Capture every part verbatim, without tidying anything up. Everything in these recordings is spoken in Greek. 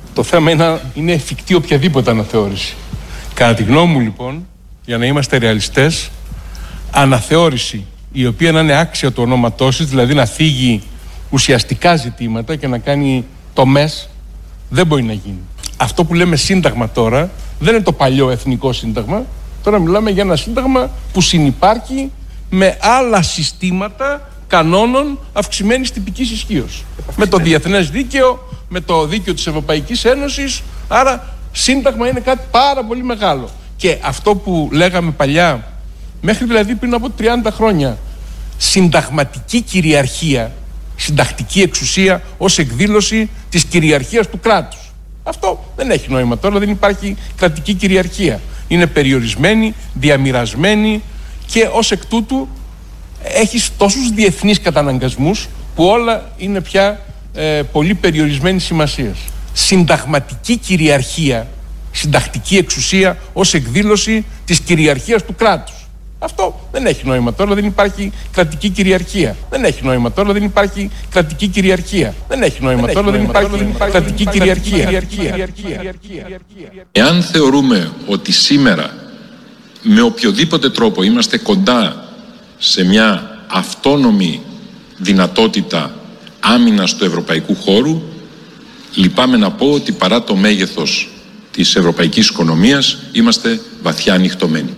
Το θέμα είναι, είναι εφικτή οποιαδήποτε αναθεώρηση. Κατά τη γνώμη μου, λοιπόν, για να είμαστε ρεαλιστές, αναθεώρηση η οποία να είναι άξια του ονόματός της, δηλαδή να θίγει ουσιαστικά ζητήματα και να κάνει τομές, δεν μπορεί να γίνει. Αυτό που λέμε σύνταγμα τώρα δεν είναι το παλιό εθνικό σύνταγμα. Τώρα μιλάμε για ένα σύνταγμα που συνυπάρχει με άλλα συστήματα κανόνων αυξημένης τυπικής ισχύως. Με το διεθνές δίκαιο, με το δίκαιο της Ευρωπαϊκής Ένωσης. Άρα σύνταγμα είναι κάτι πάρα πολύ μεγάλο. Και αυτό που λέγαμε παλιά, μέχρι δηλαδή πριν από τριάντα χρόνια, συνταγματική κυριαρχία, συντακτική εξουσία ως εκδήλωση της κυριαρχίας του κράτους. Αυτό δεν έχει νόημα τώρα, δεν υπάρχει κρατική κυριαρχία. Είναι περιορισμένη, διαμοιρασμένη και ως εκ τούτου έχεις τόσους διεθνείς καταναγκασμούς που όλα είναι πια ε, πολύ περιορισμένη σημασίας. Συνταγματική κυριαρχία, συντακτική εξουσία ως εκδήλωση της κυριαρχίας του κράτους. Αυτό δεν έχει νόημα τώρα, δεν υπάρχει κρατική κυριαρχία. Δεν έχει νόημα τώρα, δεν υπάρχει κρατική κυριαρχία. Δεν έχει νόημα τώρα, δεν υπάρχει κρατική κυριαρχία. Εάν θεωρούμε ότι σήμερα με οποιοδήποτε τρόπο είμαστε κοντά σε μια αυτόνομη δυνατότητα άμυνας του ευρωπαϊκού χώρου, λυπάμαι να πω ότι παρά το μέγεθος της ευρωπαϊκής οικονομίας είμαστε βαθιά ανοιχτωμένοι.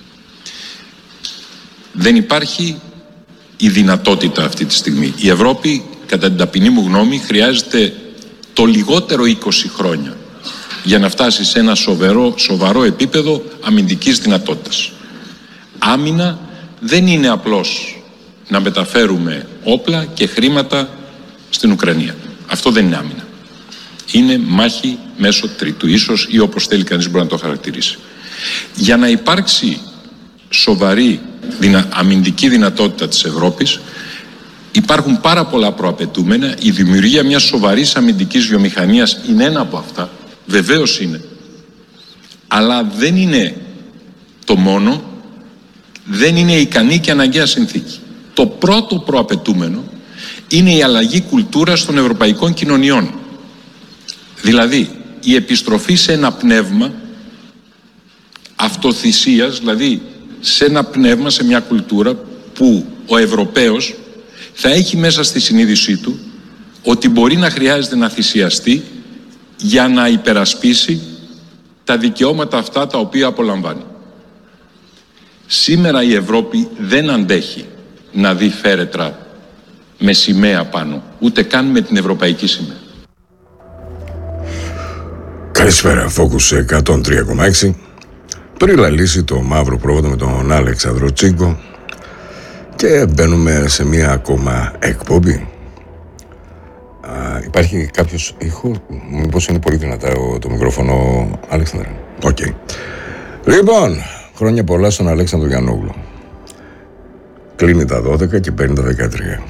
Δεν υπάρχει η δυνατότητα αυτή τη στιγμή. Η Ευρώπη, κατά την ταπεινή μου γνώμη, χρειάζεται το λιγότερο είκοσι χρόνια για να φτάσει σε ένα σοβαρό, σοβαρό επίπεδο αμυντικής δυνατότητας. Άμυνα δεν είναι απλώς να μεταφέρουμε όπλα και χρήματα στην Ουκρανία. Αυτό δεν είναι άμυνα. Είναι μάχη μέσω τρίτου, ίσως, ή όπως θέλει κανείς μπορεί να το χαρακτηρίσει. Για να υπάρξει σοβαρή δυνα, αμυντική δυνατότητα της Ευρώπης, υπάρχουν πάρα πολλά προαπαιτούμενα. Η δημιουργία μιας σοβαρής αμυντικής βιομηχανίας είναι ένα από αυτά, βεβαίως είναι, αλλά δεν είναι το μόνο, δεν είναι ικανή και αναγκαία συνθήκη. Το πρώτο προαπαιτούμενο είναι η αλλαγή κουλτούρας των ευρωπαϊκών κοινωνιών, δηλαδή η επιστροφή σε ένα πνεύμα αυτοθυσίας, δηλαδή σε ένα πνεύμα, σε μια κουλτούρα που ο Ευρωπαίος θα έχει μέσα στη συνείδησή του ότι μπορεί να χρειάζεται να θυσιαστεί για να υπερασπίσει τα δικαιώματα αυτά τα οποία απολαμβάνει. Σήμερα η Ευρώπη δεν αντέχει να δει φέρετρα με σημαία πάνω, ούτε καν με την ευρωπαϊκή σημαία. Καλησπέρα, Focus εκατόν τρία κόμμα έξι. Πριν λαλήσει το μαύρο πρόβατο με τον Αλέξανδρο Τσίγκο και μπαίνουμε σε μία ακόμα εκπομπή. Α, υπάρχει κάποιος ήχο, μήπως είναι πολύ δυνατά το μικρόφωνο, Αλέξανδρα? Οκ. Okay. Λοιπόν, χρόνια πολλά στον Αλέξανδρο Γιαννόγλου. Κλείνει τα δώδεκα και παίρνει τα δεκατρία.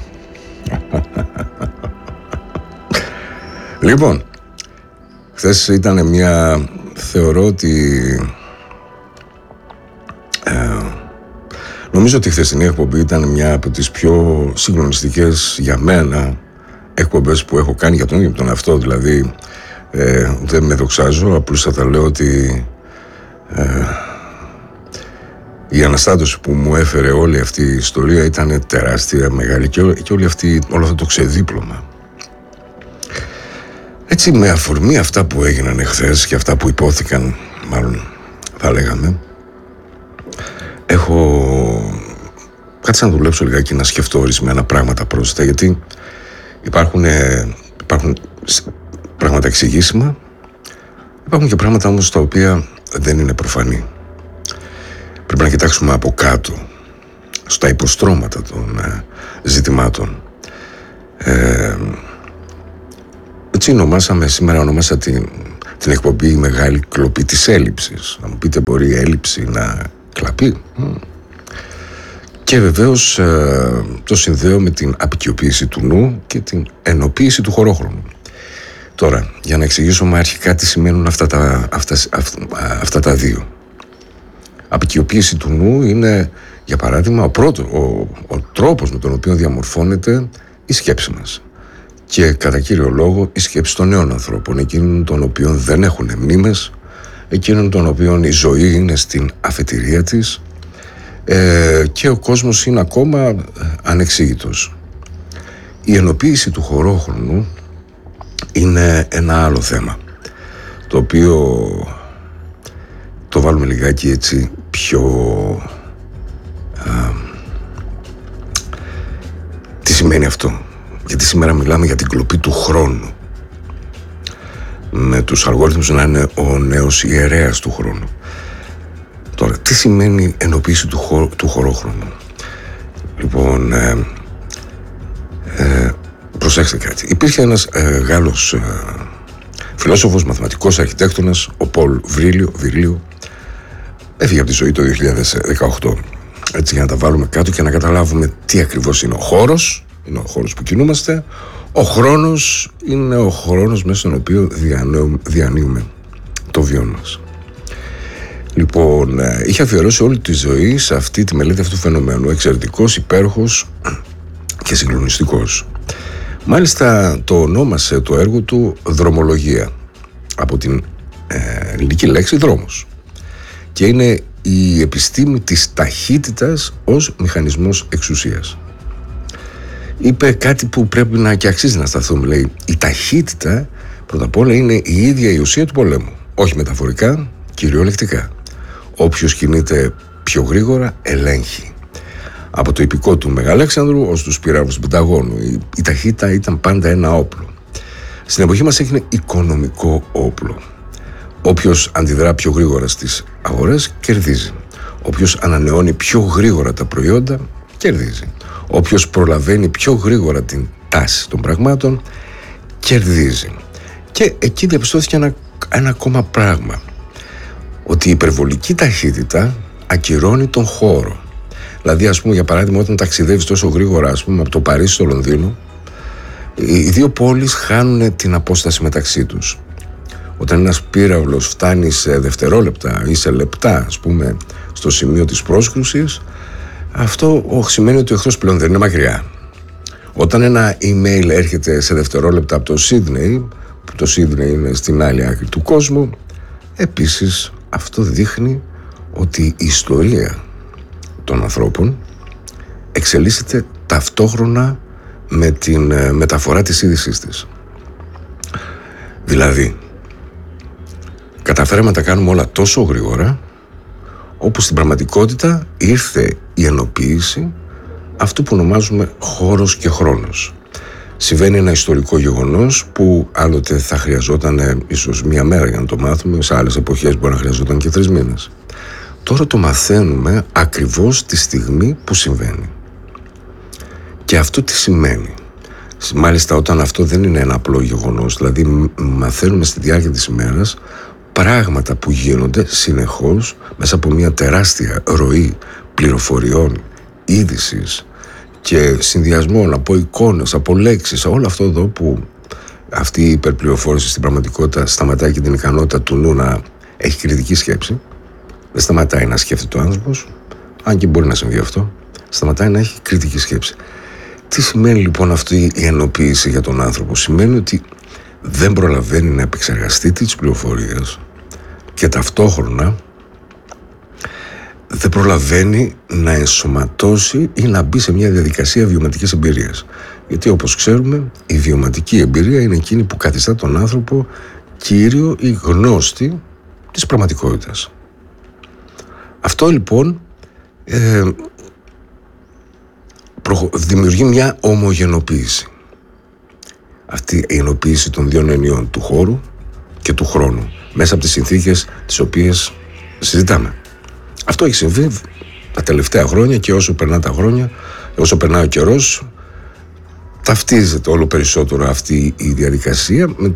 Λοιπόν, χθες ήταν μια, θεωρώ ότι ε, νομίζω ότι η χθεσινή εκπομπή ήταν μια από τις πιο συγκλονιστικές για μένα εκπομπές που έχω κάνει για τον ίδιο τον εαυτό. Δηλαδή ε, δεν με δοξάζω, απλώς θα τα λέω ότι ε, η αναστάτωση που μου έφερε όλη αυτή η ιστορία ήταν τεράστια, μεγάλη, και, ό, και όλη αυτή, όλο αυτό το ξεδίπλωμα. Έτσι, με αφορμή αυτά που έγιναν εχθές και αυτά που υπόθηκαν, μάλλον θα λέγαμε, έχω κάτσε να δουλέψω λιγάκι, να σκεφτώ ορισμένα πράγματα πρόσθετα, γιατί υπάρχουν, υπάρχουν πράγματα εξηγήσιμα, υπάρχουν και πράγματα όμως τα οποία δεν είναι προφανή. Πρέπει να κοιτάξουμε από κάτω, στα υποστρώματα των ε, ζητημάτων. Ε, έτσι ονομάσαμε σήμερα, ονομάσα την, την εκπομπή η μεγάλη κλοπή της έλλειψης. Να μου πείτε, μπορεί η έλλειψη να κλαπεί? Και βεβαίως ε, το συνδέω με την απικιοποίηση του νου και την ενοποίηση του χωρόχρονου. Τώρα, για να εξηγήσουμε αρχικά τι σημαίνουν αυτά τα, αυτά, αυτά, αυτά τα δύο. Απικιοποίηση του νου είναι, για παράδειγμα, ο, πρώτο, ο, ο τρόπος με τον οποίο διαμορφώνεται η σκέψη μας. και κατά κύριο λόγο η σκέψη των νέων ανθρώπων, εκείνων των οποίων δεν έχουν μνήμες, εκείνων των οποίων η ζωή είναι στην αφετηρία της ε, και ο κόσμος είναι ακόμα ανεξήγητος. Η ενοποίηση του χωρόχρονου είναι ένα άλλο θέμα, το οποίο το βάλουμε λιγάκι έτσι πιο... Α, τι σημαίνει αυτό? Γιατί σήμερα μιλάμε για την κλοπή του χρόνου, με τους αλγόριθμους να είναι ο νέος ιερέας του χρόνου. Τώρα, τι σημαίνει ενοποίηση του, χω, του χωρόχρονου? Λοιπόν, ε, ε, προσέξτε κάτι. Υπήρχε ένας ε, Γάλλος ε, φιλόσοφος, μαθηματικός, αρχιτέκτονας, ο Πολ Βρίλιο, Βιρλίο. Έφυγε από τη ζωή το δύο χιλιάδες δεκαοκτώ. Έτσι, για να τα βάλουμε κάτω και να καταλάβουμε τι ακριβώς είναι ο χώρος. Είναι ο χώρος που κινούμαστε. Ο χρόνος είναι ο χρόνος μέσα στον οποίο διανύουμε το βίο μας. Λοιπόν, είχε αφιερώσει όλη τη ζωή σε αυτή τη μελέτη αυτού του φαινομένου. Εξαιρετικός, υπέροχος και συγκλονιστικός. Μάλιστα το ονόμασε το έργο του δρομολογία, από την ε, ελληνική λέξη δρόμος, και είναι η επιστήμη της ταχύτητας ως μηχανισμός εξουσίας. Είπε κάτι που πρέπει να και αξίζει να σταθούμε. Λέει, η ταχύτητα πρώτα απ' όλα είναι η ίδια η ουσία του πολέμου. Όχι μεταφορικά, κυριολεκτικά. Όποιος κινείται πιο γρήγορα ελέγχει. Από το ιππικό του Μεγαλέξανδρου ως τους πυράβλους του Πενταγώνου, η, η ταχύτητα ήταν πάντα ένα όπλο. Στην εποχή μας έγινε οικονομικό όπλο. Όποιος αντιδρά πιο γρήγορα στις αγορές κερδίζει. Όποιος ανανεώνει πιο γρήγορα τα προϊόντα κερδίζει. Όποιος προλαβαίνει πιο γρήγορα την τάση των πραγμάτων κερδίζει. Και εκεί διαπιστώθηκε ένα, ένα ακόμα πράγμα, ότι η υπερβολική ταχύτητα ακυρώνει τον χώρο. Δηλαδή, ας πούμε, για παράδειγμα, όταν ταξιδεύεις τόσο γρήγορα, ας πούμε, από το Παρίσι στο Λονδίνο, οι δύο πόλεις χάνουν την απόσταση μεταξύ τους. Όταν ένας πύραυλος φτάνει σε δευτερόλεπτα ή σε λεπτά, ας πούμε, στο σημείο της πρόσκρουσης, αυτό σημαίνει ότι ο εχθρός πλέον δεν είναι μακριά. Όταν ένα email έρχεται σε δευτερόλεπτα από το Σίδνεϊ, που το Σίδνεϊ είναι στην άλλη άκρη του κόσμου, επίσης αυτό δείχνει ότι η ιστορία των ανθρώπων εξελίσσεται ταυτόχρονα με την μεταφορά της είδησής της. Δηλαδή, καταφέραμε να τα κάνουμε όλα τόσο γρήγορα, όπου στην πραγματικότητα ήρθε η ενοποίηση αυτού που ονομάζουμε χώρος και χρόνος. Συμβαίνει ένα ιστορικό γεγονός που άλλοτε θα χρειαζόταν ίσως μία μέρα για να το μάθουμε, σε άλλες εποχές μπορεί να χρειαζόταν και τρεις μήνες. Τώρα το μαθαίνουμε ακριβώς τη στιγμή που συμβαίνει. Και αυτό τι σημαίνει? Μάλιστα, όταν αυτό δεν είναι ένα απλό γεγονός, δηλαδή μαθαίνουμε στη διάρκεια της ημέρας πράγματα που γίνονται συνεχώς μέσα από μια τεράστια ροή πληροφοριών, είδησης και συνδυασμών από εικόνες, από λέξεις, όλο αυτό εδώ που αυτή η υπερπληροφόρηση στην πραγματικότητα σταματάει και την ικανότητα του νου να έχει κριτική σκέψη. Δεν σταματάει να σκέφτεται ο άνθρωπος, αν και μπορεί να συμβεί αυτό, σταματάει να έχει κριτική σκέψη. Τι σημαίνει λοιπόν αυτή η ενοποίηση για τον άνθρωπο? Σημαίνει ότι δεν προλαβαίνει να επεξεργαστεί τις πληροφορίες και ταυτόχρονα δεν προλαβαίνει να ενσωματώσει ή να μπει σε μια διαδικασία βιωματικής εμπειρίας. Γιατί όπως ξέρουμε, η βιωματική εμπειρία είναι εκείνη που καθιστά τον άνθρωπο κύριο ή γνώστη της πραγματικότητας. Αυτό λοιπόν ε, προ, δημιουργεί μια ομογενοποίηση. Αυτή η ενοποίηση των δύο ενιών, του χώρου και του χρόνου, μέσα από τις συνθήκες τις οποίες συζητάμε. Αυτό έχει συμβεί τα τελευταία χρόνια και όσο περνά τα χρόνια, όσο περνάει ο καιρός, ταυτίζεται όλο περισσότερο αυτή η διαδικασία με